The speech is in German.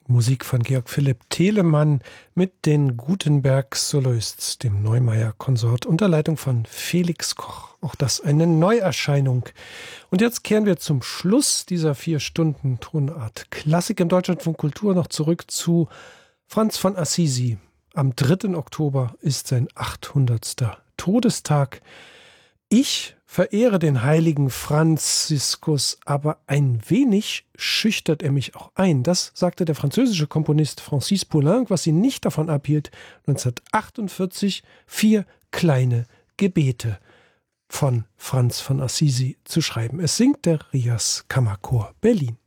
Musik von Georg Philipp Telemann mit den Gutenberg-Soloists, dem Neumeier-Konsort, unter Leitung von Felix Koch. Auch das eine Neuerscheinung. Und jetzt kehren wir zum Schluss dieser 4 Stunden Tonart Klassik im Deutschlandfunk Kultur noch zurück zu Franz von Assisi. Am 3. Oktober ist sein 800. Todestag. Ich verehre den heiligen Franziskus, aber ein wenig schüchtert er mich auch ein. Das sagte der französische Komponist Francis Poulenc, was ihn nicht davon abhielt, 1948 4 kleine Gebete von Franz von Assisi zu schreiben. Es singt der Rias Kammerchor Berlin.